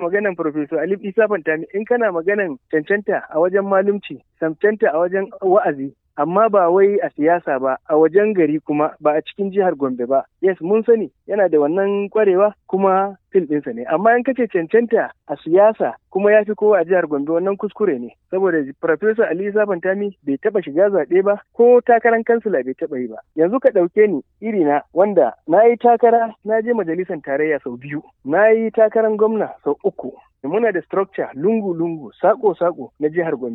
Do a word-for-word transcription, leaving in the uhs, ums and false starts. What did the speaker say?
maganan Professor Ali Isa Fantami, in kana maganan cancanta a wajen malumci, cancanta a wajen wa'azi, amma ba wai a siyasa ba, a wajen gari kuma ba a cikin jihar Gombe ba. Yes, mun sani yana da wannan kwarewa kuma fil ɗinsa ne. Amma in kace cancanta a siyasa kuma ya fi kowa a jihar Gombe, wannan kuskure ne. Saboda Professor Ali Isa Fantami bai taɓa shiga zaɓe ba ko takarar kansila bai taɓa yi ba. Yanzu ka ɗauke ni irina wanda na yi takara, na je majalisar tarayya sau biyu, na yi takarar gwamna sau uku. Muna da structure lungu-lungu, sako-sako na jihar Gombe.